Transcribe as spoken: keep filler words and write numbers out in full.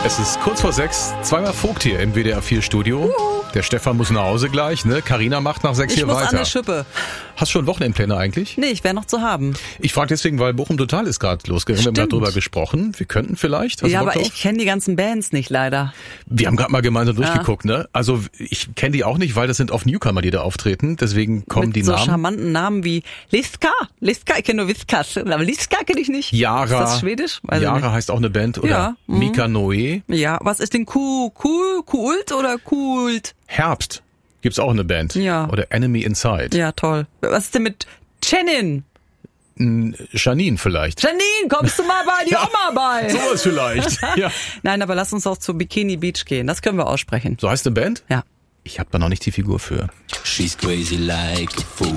Es ist kurz vor sechs, zweimal Vogt hier im W D R vier Studio. Uhu. Der Stefan muss nach Hause gleich, ne? Carina macht nach sechs ich hier muss weiter. An der Schippe. Hast schon Wochenendpläne eigentlich? Nee, ich wäre noch zu haben. Ich frage deswegen, weil Bochum Total ist gerade losgegangen. Wir haben gerade drüber gesprochen. Wir könnten vielleicht. Hast ja, du Bock aber drauf? ich kenne die ganzen Bands nicht, leider. Wir haben gerade mal gemeinsam Ja. durchgeguckt, ne? Also ich kenne die auch nicht, weil das sind oft Newcomer, die da auftreten. Deswegen kommen Mit die so Namen. charmanten Namen wie Liska. Liska, ich kenne nur Viskas. Aber Liska kenne ich nicht. Yara. Ist das Schwedisch? Weiß ich Yara nicht. heißt auch eine Band. Oder Ja, mhm. Mika Noe. Ja, was ist denn Ku, Ku, Kult oder Kult? Herbst. Gibt's auch eine Band. Ja. Oder Enemy Inside. Ja, toll. Was ist denn mit Chenin? Janine vielleicht. Janine, kommst du mal bei die Oma bei? Sowas vielleicht. Ja. Nein, aber lass uns auch zu Bikini Beach gehen. Das können wir aussprechen. So heißt eine Band? Ja. Ich habe da noch nicht die Figur für. She's crazy like a fool.